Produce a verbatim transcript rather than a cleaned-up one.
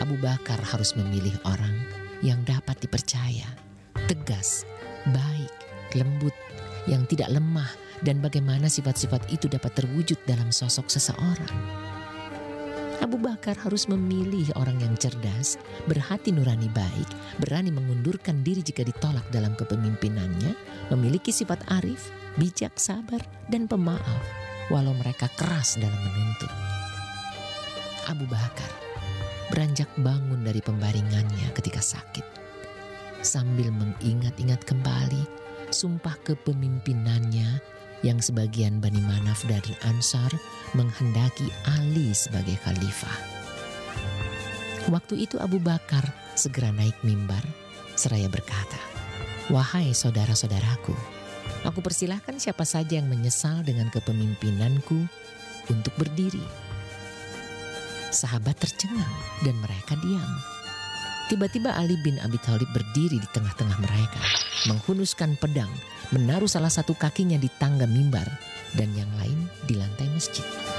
Abu Bakar harus memilih orang yang dapat dipercaya, tegas, baik, lembut, yang tidak lemah, dan bagaimana sifat-sifat itu dapat terwujud dalam sosok seseorang. Abu Bakar harus memilih orang yang cerdas, berhati nurani baik, berani mengundurkan diri jika ditolak dalam kepemimpinannya, memiliki sifat arif, bijak, sabar, dan pemaaf, walau mereka keras dalam menuntut. Abu Bakar beranjak bangun dari pembaringannya ketika sakit, sambil mengingat-ingat kembali sumpah kepemimpinannya yang sebagian Bani Manaf dari Ansar menghendaki Ali sebagai khalifah. Waktu itu Abu Bakar segera naik mimbar seraya berkata, "Wahai saudara-saudaraku, aku persilahkan siapa saja yang menyesal dengan kepemimpinanku untuk berdiri." Sahabat tercengang dan mereka diam. Tiba-tiba Ali bin Abi Thalib berdiri di tengah-tengah mereka, menghunuskan pedang, menaruh salah satu kakinya di tangga mimbar dan yang lain di lantai masjid.